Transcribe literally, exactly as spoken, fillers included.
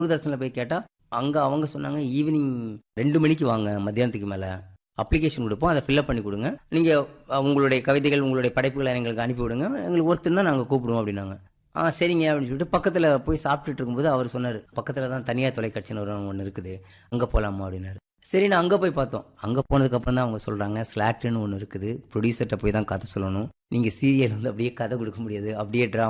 தூர்தர்ஷன்ல போய் கேட்டா, அங்க அவங்க சொன்னாங்க, "ஈவினிங் ரெண்டு மணிக்கு வாங்க மத்தியானத்துக்கு மேல. அப்ளிகேஷன் குடுப்போம். அத ஃபில் அப் பண்ணி குடுங்க. நீங்க அ உங்களுடைய கவிதைகள், உங்களுடைய படைப்புகள எங்களுக்கு அனுப்பி விடுங்க. எங்களுக்கு ஒர்த்துன்னா நாங்க கூப்பிடுவோம்" அப்டின்னாங்க. ஆ சரிங்க அப்படின்னு சொல்லிட்டு பக்கத்துல போய் சாப்பிட்டுட்டு இருக்கும்போது அவர் சொன்னாரு, "பக்கத்துல தான் தனியார் தொலைக்காட்சின்னு ஒரு ஒண்ணு இருக்குது. அங்க போலாமா?" அப்படின்னாரு. சரின்னு அங்க போய் பார்த்தோம். அங்க போனதுக்கு அப்புறம் தான் அவங்க சொல்றாங்க, ஸ்லாட்டுன்னு ஒண்ணு இருக்குது. புரொடியூசர்ட்ட போய் தான் கதை சொல்லணும். நீங்க சீரியல் வந்து அப்படியே கதை குடுக்க முடியாது. அப்படியே ட்ராமா